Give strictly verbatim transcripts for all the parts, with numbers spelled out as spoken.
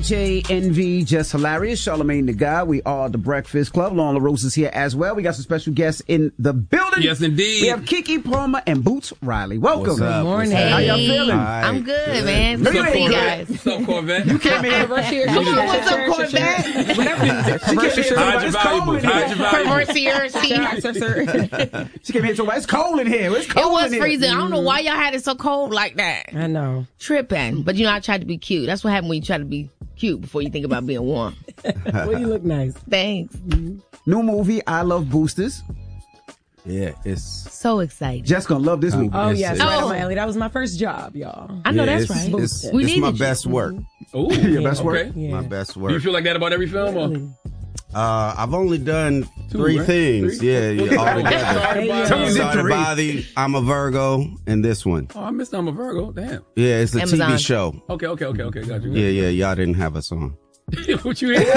J, Envy, Just Hilarious, Charlamagne the God. We are the Breakfast Club. Lauren LaRose is here as well. We got some special guests in the building. Yes, indeed. We have Kiki Palmer and Boots Riley. Welcome. What's up? Good morning. What's up? How y'all feeling? Right. I'm good, Good. man. What's Look up, at you Corvette? guys. What's up, Corvette? You came in. Come on, what's up, Corvette? She came here Hide your it's cold valuables. in Hide here. your valuables. Conversier, She came here talking about it's cold in here. It's It cold was in here. freezing. I don't know why y'all had it so cold like that. I know. Tripping. But you know, I tried to be cute. That's what happened when you try to be cute before you think about being warm. Well, you look nice. Thanks. New movie, I Love Boosters. Yeah, it's So excited. Jess gonna love this movie. Oh, Yes, yes. it Right is. up my alley. That was my first job, y'all. I know yeah, that's it's, right. It's, We it's my needed you. best work. Ooh, Your best work? okay. Yeah. My best Do work. you feel like that about every film? Or? Uh, I've only done Two, three right? things. Three? Yeah, yeah, all together. Started by- Tell me the Started three. by the I'm a Virgo and this one. Oh, I missed I'm a Virgo. Damn. Yeah, it's a Amazon. T V show. Okay, okay, okay, okay. Got you. Yeah, yeah, y'all didn't have a song. What you hear?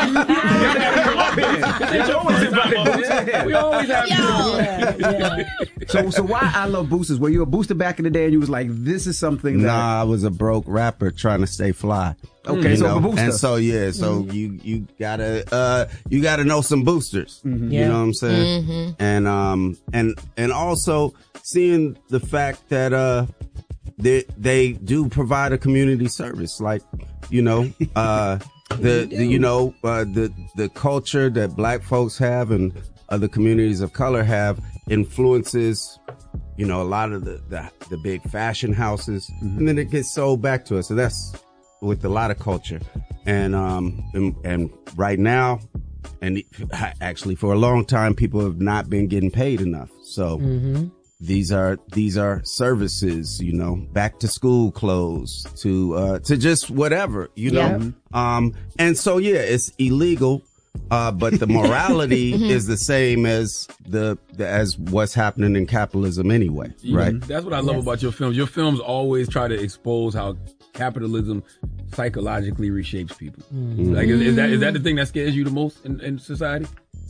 We always have. Yo. Yeah, yeah. So, so why I Love Boosters? Were you a booster back in the day and you was like, this is something that... Nah, I was a broke rapper trying to stay fly. Okay, You so know? a booster. And so yeah, so you you gotta uh you gotta know some boosters. You Yeah. know what I'm saying? And um and and also seeing the fact that uh they they do provide a community service, like you know uh the, the you know uh, the the culture that black folks have and other communities of color have influences. You know, a lot of the, the, the big fashion houses, and then it gets sold back to us. So that's with a lot of culture. And, um, and, and right now, and actually for a long time, people have not been getting paid enough. So these are, these are services, you know, back to school clothes to, uh, to just whatever, you know? Um, and so, yeah, it's illegal. Uh, but the morality is the same as the, the as what's happening in capitalism anyway, right? That's what I love about your films. Your films always try to expose how capitalism psychologically reshapes people. Like, is, is that is that the thing that scares you the most in, in society?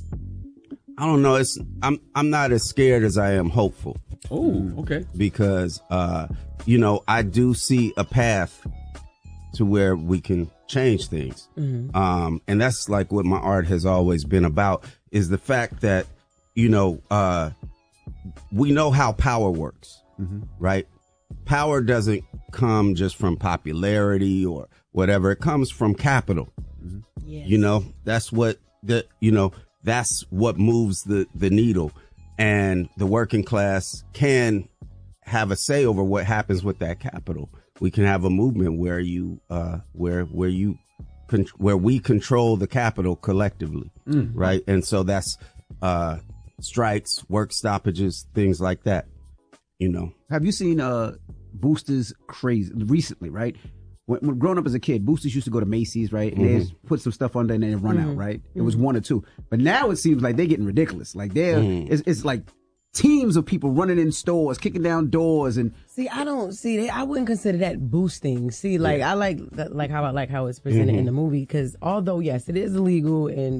I don't know. It's I'm I'm not as scared as I am hopeful Oh, okay. because uh, you know I do see a path to where we can change things. Um, and that's like what my art has always been about, is the fact that, you know, uh, we know how power works, right? Power doesn't come just from popularity or whatever. It comes from capital. You know, that's what the, you know, that's what moves the, the needle, and the working class can have a say over what happens with that capital. We can have a movement where you, uh, where, where you, con- where we control the capital collectively, right? And so that's, uh, strikes, work stoppages, things like that, you know. Have you seen uh Boosters crazy recently, right? When, when growing up as a kid, Boosters used to go to Macy's, right? And they just put some stuff under and then run out, right? It was one or two. But now it seems like they're getting ridiculous. Like they're, it's, it's like teams of people running in stores, kicking down doors, and See, I don't see that. I wouldn't consider that boosting. See, like I like like how I like how it's presented in the movie, because although yes, it is illegal and